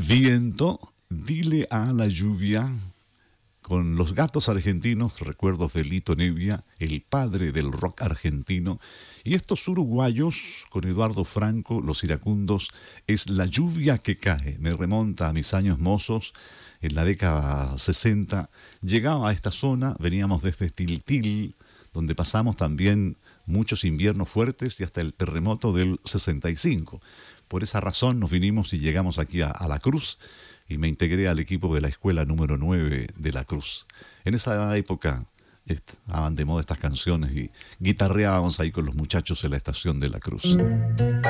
Viento, dile a la lluvia, con los Gatos Argentinos, recuerdos de Lito Nebbia, el padre del rock argentino, y estos uruguayos, con Eduardo Franco, los iracundos, es La lluvia que cae. Me remonta a mis años mozos, en la década 60, llegaba a esta zona, veníamos desde Tiltil, donde pasamos también muchos inviernos fuertes y hasta el terremoto del 65. Por esa razón nos vinimos y llegamos aquí a La Cruz y me integré al equipo de la escuela número 9 de La Cruz. En esa época estaban de moda estas canciones y guitarreábamos ahí con los muchachos en la estación de La Cruz.